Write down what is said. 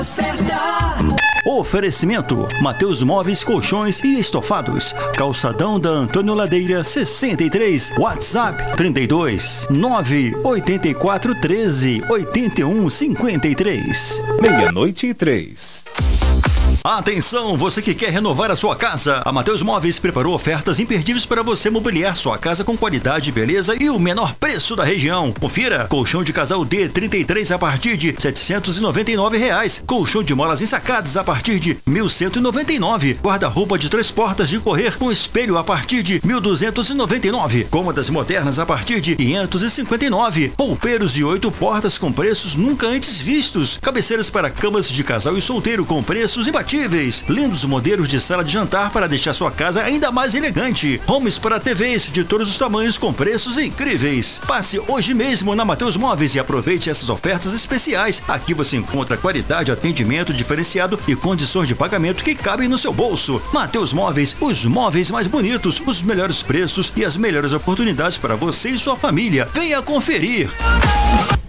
Oferecimento: Mateus Móveis, Colchões e Estofados. Calçadão da Antônio Ladeira 63. WhatsApp 32 984 13 81 53. 00:03. Atenção, você que quer renovar a sua casa. A Mateus Móveis preparou ofertas imperdíveis para você mobiliar sua casa com qualidade, beleza e o menor preço da região. Confira: colchão de casal D33 a partir de R$ 799. Colchão de molas ensacadas a partir de R$ 1.199. Guarda-roupa de 3 portas de correr com espelho a partir de R$ 1.299. Cômodas modernas a partir de R$ 559. Poupeiros de 8 portas com preços nunca antes vistos. Cabeceiras para camas de casal e solteiro com preços imbatíveis. Lindos modelos de sala de jantar para deixar sua casa ainda mais elegante. Homes para TVs de todos os tamanhos com preços incríveis. Passe hoje mesmo na Mateus Móveis e aproveite essas ofertas especiais. Aqui você encontra qualidade, atendimento diferenciado e condições de pagamento que cabem no seu bolso. Mateus Móveis, os móveis mais bonitos, os melhores preços e as melhores oportunidades para você e sua família. Venha conferir.